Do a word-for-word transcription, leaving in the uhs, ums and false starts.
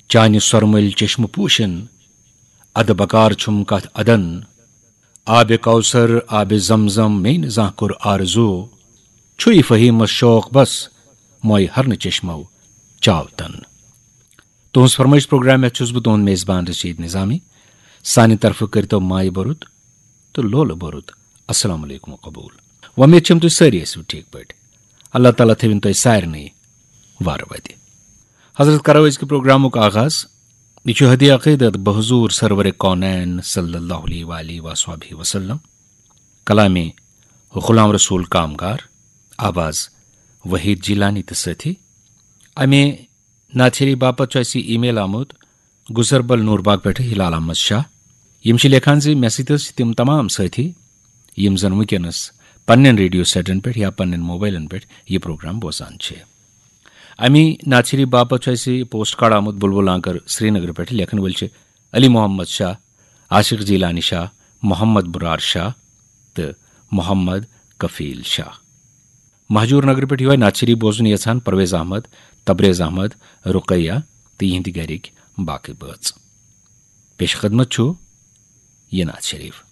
چانہِ سۄرمٔلۍ چشمہٕ پوٗشن ادٕ بکار چھُم کتھ ادن آبِ کوثر آبِ زمزم مے نہٕ زانٛہہ کوٚر آرزوٗ چھُے فہیمس شوق بس موے ہرنہٕ چشمو چاوتن۔ تُہنٛز فرمٲیش پروگرام یتھ چھُس بہٕ تُہنٛد میزبان رشیٖد نظامی۔ سانہِ طرفہٕ کٔرۍتو مایہِ بوٚرُت تہٕ لولہٕ بوٚرُت السلام علیکم قبوٗل۔ وۄمید چھم تُہۍ سٲری ٲسِو ٹھیٖک پٲٹھۍ۔ اللہ تعالیٰ تھٲوِن تۄہہِ سارنٕے وارٕ وتہِ۔ حضرت کرو أزکہِ پروگرامُک آغاز۔ یہ چھُ ہدی عقیدت بحضور سرور کونین صلی اللہ علیہ وآلہ وصحبہ وسلم، کلامِ غلام رسول کامگار، آواز وحید جیلانی تہٕ سۭتی۔ امہِ ناتھیری باپت چھُ اَسہِ ای میل آمُت گُزربل نور باغ پٮ۪ٹھٕ ہلال احمد شاہ۔ یِم چھِ لیکھان زِ مےٚ سۭتۍ ٲسۍ تِم تمام سٲتھی یِم زن وٕنکیٚنس پننٮ۪ن ریڈیو سیٹن پٮ۪ٹھ یا پننٮ۪ن موبائلن پٮ۪ٹھ یہِ پروگرام بوزان چھِ۔ امی ناتھیری باپت چھُ اَسہِ پوسٹ کارڈ آمُت بلبل آنکر سری نگر پٮ۪ٹھ۔ لیکھن وٲلۍ چھِ علی محمد شاہ، عاشق جیلانی شاہ، محمد برار شاہ تہٕ محمد کفیل شاہ۔ مہجور نگر پٮ۪ٹھ یِہوے ناتھیری بوزُن یژھان پرویز احمد، تبریز احمد، رقیہ تہٕ یِہنٛدِ گرِکۍ باقٕے بٲژ۔ پیش خدمت چھُ یہ نعت شریف۔